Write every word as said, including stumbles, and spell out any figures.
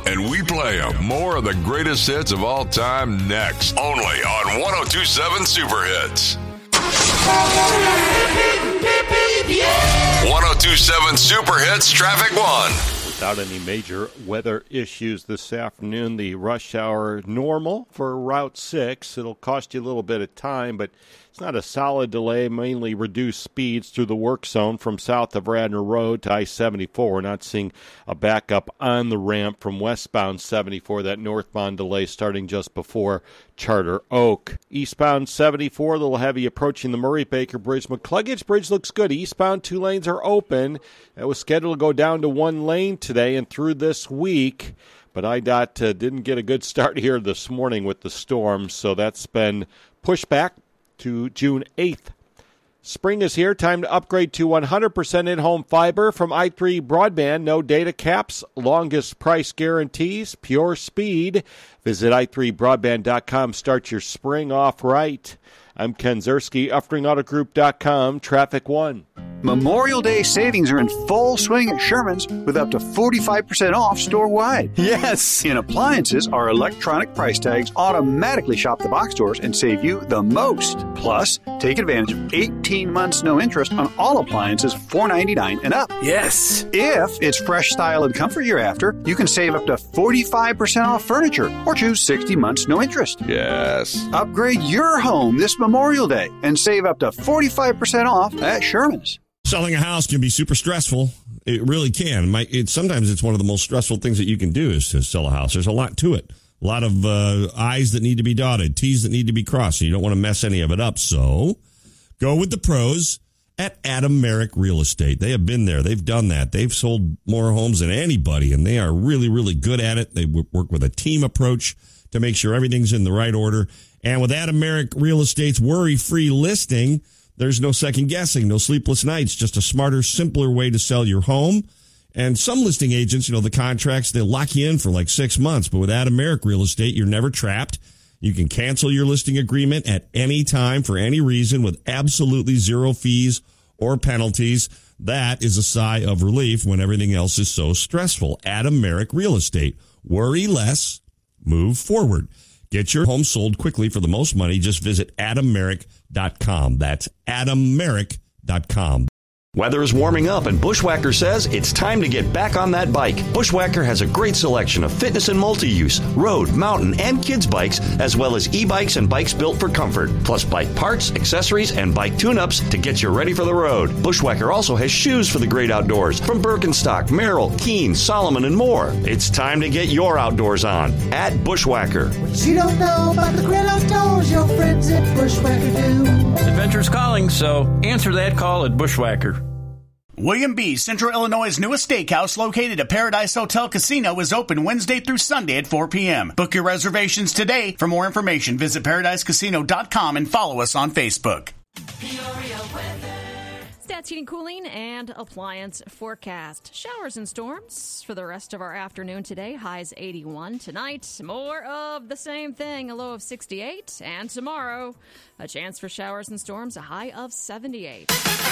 and we play them. More of the greatest hits of all time next. Only on one oh two point seven Super Hits. one oh two point seven Super Hits Traffic One. Without any major weather issues this afternoon, the rush hour normal for Route six. It'll cost you a little bit of time, but it's not a solid delay, mainly reduced speeds through the work zone from south of Radnor Road to I seventy-four. We're not seeing a backup on the ramp from westbound seventy-four, that northbound delay starting just before Charter Oak. Eastbound seventy-four, a little heavy approaching the Murray Baker Bridge. McCluggage Bridge looks good. Eastbound two lanes are open. It was scheduled to go down to one lane today and through this week, but I D O T uh, didn't get a good start here this morning with the storm, so that's been pushed back to June eighth. Spring is here. Time to upgrade to one hundred percent in-home fiber from i three Broadband. No data caps, longest price guarantees, pure speed. Visit i three broadband dot com. Start your spring off right. I'm Ken Zerski, Uffring Auto Group dot com, Traffic One. Memorial Day savings are in full swing at Sherman's with up to forty-five percent off store-wide. Yes! In appliances, our electronic price tags automatically shop the box stores and save you the most. Plus, take advantage of eighteen months no interest on all appliances four ninety-nine and up. Yes! If it's fresh style and comfort you're after, you can save up to forty-five percent off furniture or choose sixty months no interest. Yes. Upgrade your home this Memorial Day and save up to forty-five percent off at Sherman's. Selling a house can be super stressful. It really can. My, it, sometimes it's one of the most stressful things that you can do is to sell a house. There's a lot to it. A lot of uh, I's that need to be dotted, T's that need to be crossed. So you don't want to mess any of it up. So go with the pros at Adam Merrick Real Estate. They have been there. They've done that. They've sold more homes than anybody, and they are really, really good at it. They work with a team approach to make sure everything's in the right order. And with Adam Merrick Real Estate's worry-free listing, there's no second guessing, no sleepless nights, just a smarter, simpler way to sell your home. And some listing agents, you know, the contracts, they'll lock you in for like six months. But with Adam Merrick Real Estate, you're never trapped. You can cancel your listing agreement at any time for any reason with absolutely zero fees or penalties. That is a sigh of relief when everything else is so stressful. Adam Merrick Real Estate. Worry less, move forward. Get your home sold quickly for the most money. Just visit adam merrick dot com. That's adam merrick dot com. Weather is warming up, and Bushwhacker says it's time to get back on that bike. Bushwhacker has a great selection of fitness and multi-use, road, mountain, and kids bikes, as well as e-bikes and bikes built for comfort, plus bike parts, accessories, and bike tune-ups to get you ready for the road. Bushwhacker also has shoes for the great outdoors from Birkenstock, Merrell, Keen, Solomon, and more. It's time to get your outdoors on at Bushwhacker. What you don't know about the great outdoors, your friends at Bushwhacker do. Adventure's calling, so answer that call at Bushwhacker. William B., Central Illinois' newest steakhouse located at Paradise Hotel Casino is open Wednesday through Sunday at four p.m. Book your reservations today. For more information, visit paradise casino dot com and follow us on Facebook. Stats, heating, cooling, and appliance forecast. Showers and storms for the rest of our afternoon today. Highs eighty-one. Tonight, more of the same thing. A low of sixty-eight. And tomorrow, a chance for showers and storms. A high of seventy-eight.